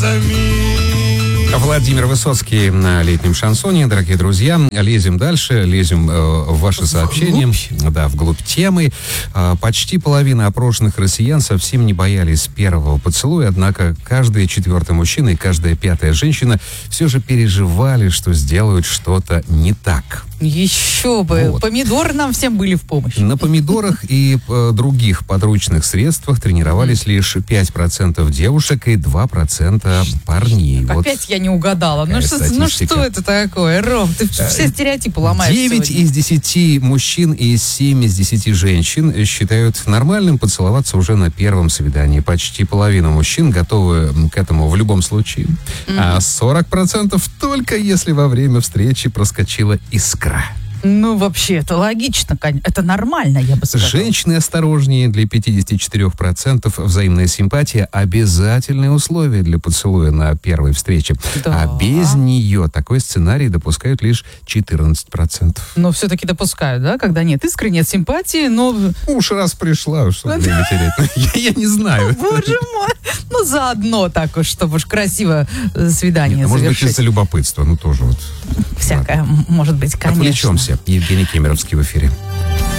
Владимир Высоцкий на летнем шансоне. Дорогие друзья, лезем дальше, лезем в ваши сообщения. Да, вглубь темы. Почти половина опрошенных россиян совсем не боялись первого поцелуя, однако каждый четвертый мужчина и каждая пятая женщина все же переживали, что сделают что-то не так. Еще бы. Вот. Помидоры нам всем были в помощь. На помидорах и других подручных средствах тренировались лишь 5% девушек и 2% парней. Опять я не угадала. Ну что это такое, Ром? Ты все стереотипы ломаешь 9 сегодня. из 10 мужчин и 7 из 10 женщин считают нормальным поцеловаться уже на первом свидании. Почти половина мужчин готовы к этому в любом случае. А 40% только если во время встречи проскочила искра. Ну, вообще, это логично, это нормально, я бы сказала. Женщины осторожнее. Для 54% взаимная симпатия – обязательное условие для поцелуя на первой встрече. Да. А без нее такой сценарий допускают лишь 14%. Но все-таки допускают, да? Когда нет искры, нет симпатии, но... Уж раз пришла, что время терять. Я не знаю. Боже мой! Ну, заодно так уж, чтобы уж красиво свидание Может быть, завершить. из-за любопытства. Ну, тоже вот. Всякое, может быть, конечно. Отвлечемся. Евгений Кемеровский в эфире.